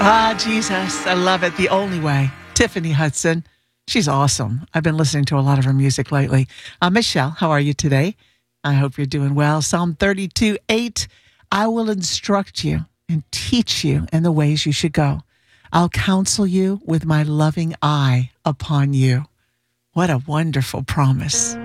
Ah, Jesus. I love it. The only way. Tiffany Hudson. She's awesome. I've been listening to a lot of her music lately. Michelle, how are you today? I hope you're doing well. Psalm 32:8. I will instruct you and teach you in the ways you should go. I'll counsel you with my loving eye upon you. What a wonderful promise.